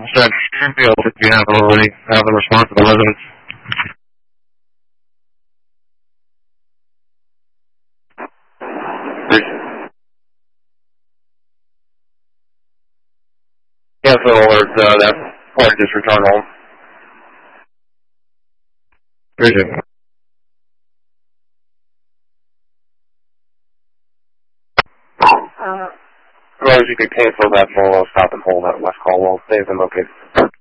Said Springfield, if you haven't already, have a response to the residents. Cancel alert, that party just returned home. Appreciate it. As long as you could cancel that full stop and hold at West Caldwell, they've been located.